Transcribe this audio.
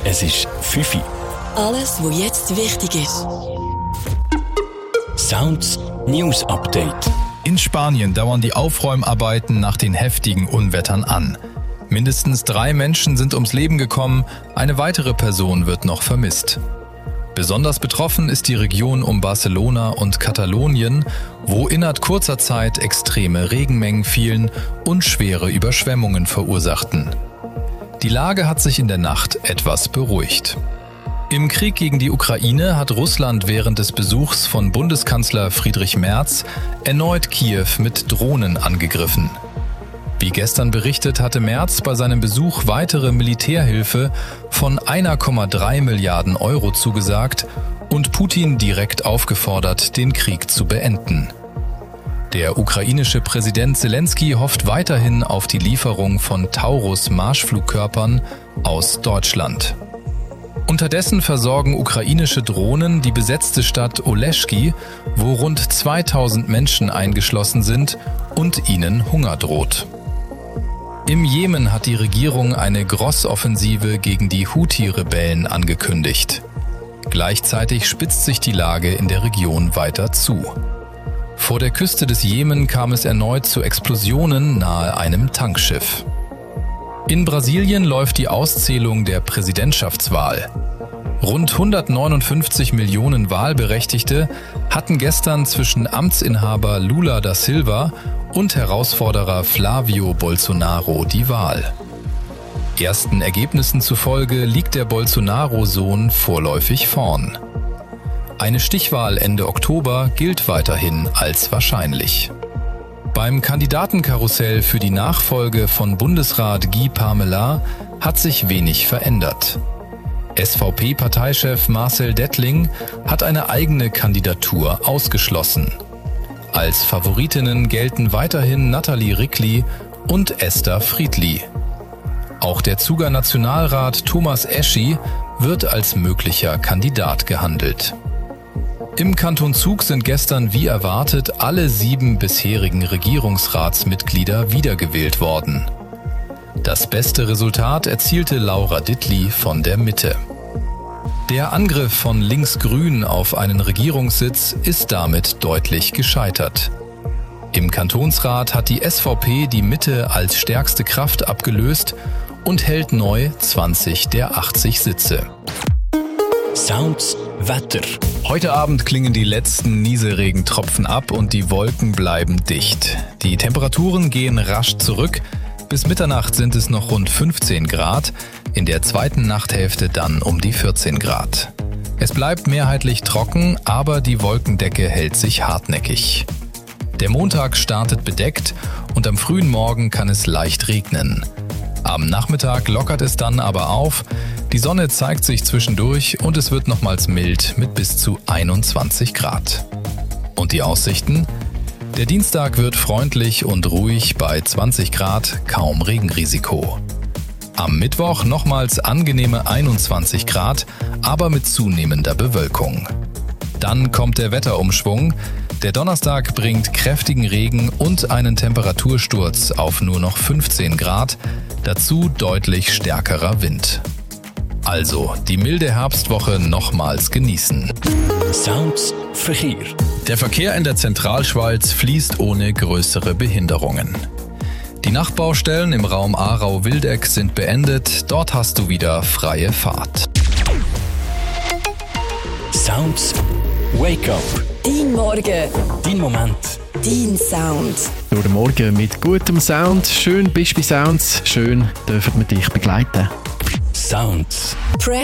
Es ist 5 Uhr. Alles, was jetzt wichtig ist. Sounds News Update. In Spanien dauern die Aufräumarbeiten nach den heftigen Unwettern an. Mindestens 3 Menschen sind ums Leben gekommen, eine weitere Person wird noch vermisst. Besonders betroffen ist die Region um Barcelona und Katalonien, wo innerhalb kurzer Zeit extreme Regenmengen fielen und schwere Überschwemmungen verursachten. Die Lage hat sich in der Nacht etwas beruhigt. Im Krieg gegen die Ukraine hat Russland während des Besuchs von Bundeskanzler Friedrich Merz erneut Kiew mit Drohnen angegriffen. Wie gestern berichtet, hatte Merz bei seinem Besuch weitere Militärhilfe von 1,3 Milliarden Euro zugesagt und Putin direkt aufgefordert, den Krieg zu beenden. Der ukrainische Präsident Selensky hofft weiterhin auf die Lieferung von Taurus-Marschflugkörpern aus Deutschland. Unterdessen versorgen ukrainische Drohnen die besetzte Stadt Oleschki, wo rund 2000 Menschen eingeschlossen sind und ihnen Hunger droht. Im Jemen hat die Regierung eine Grossoffensive gegen die Houthi-Rebellen angekündigt. Gleichzeitig spitzt sich die Lage in der Region weiter zu. Vor der Küste des Jemen kam es erneut zu Explosionen nahe einem Tankschiff. In Brasilien läuft die Auszählung der Präsidentschaftswahl. Rund 159 Millionen Wahlberechtigte hatten gestern zwischen Amtsinhaber Lula da Silva und Herausforderer Flavio Bolsonaro die Wahl. Ersten Ergebnissen zufolge liegt der Bolsonaro-Sohn vorläufig vorn. Eine Stichwahl Ende Oktober gilt weiterhin als wahrscheinlich. Beim Kandidatenkarussell für die Nachfolge von Bundesrat Guy Parmelin hat sich wenig verändert. SVP-Parteichef Marcel Dettling hat eine eigene Kandidatur ausgeschlossen. Als Favoritinnen gelten weiterhin Nathalie Rickli und Esther Friedli. Auch der Zuger Nationalrat Thomas Eschi wird als möglicher Kandidat gehandelt. Im Kanton Zug sind gestern wie erwartet alle 7 bisherigen Regierungsratsmitglieder wiedergewählt worden. Das beste Resultat erzielte Laura Dittli von der Mitte. Der Angriff von Linksgrün auf einen Regierungssitz ist damit deutlich gescheitert. Im Kantonsrat hat die SVP die Mitte als stärkste Kraft abgelöst und hält neu 20 der 80 Sitze. Sounds Wetter. Heute Abend klingen die letzten Nieselregentropfen ab und die Wolken bleiben dicht. Die Temperaturen gehen rasch zurück. Bis Mitternacht sind es noch rund 15 Grad, in der zweiten Nachthälfte dann um die 14 Grad. Es bleibt mehrheitlich trocken, aber die Wolkendecke hält sich hartnäckig. Der Montag startet bedeckt und am frühen Morgen kann es leicht regnen. Am Nachmittag lockert es dann aber auf, die Sonne zeigt sich zwischendurch und es wird nochmals mild mit bis zu 21 Grad. Und die Aussichten? Der Dienstag wird freundlich und ruhig bei 20 Grad, kaum Regenrisiko. Am Mittwoch nochmals angenehme 21 Grad, aber mit zunehmender Bewölkung. Dann kommt der Wetterumschwung. Der Donnerstag bringt kräftigen Regen und einen Temperatursturz auf nur noch 15 Grad, dazu deutlich stärkerer Wind. Also die milde Herbstwoche nochmals genießen. Sounds Verkehr. Der Verkehr in der Zentralschweiz fließt ohne größere Behinderungen. Die Nachbaustellen im Raum Aarau-Wildeck sind beendet, dort hast du wieder freie Fahrt. Sounds Wake Up. Dein Morgen. Dein Moment. Dein Sound. Durch den Morgen mit gutem Sound. Schön bist du bei Sounds. Schön dürfen wir dich begleiten. Sounds. Press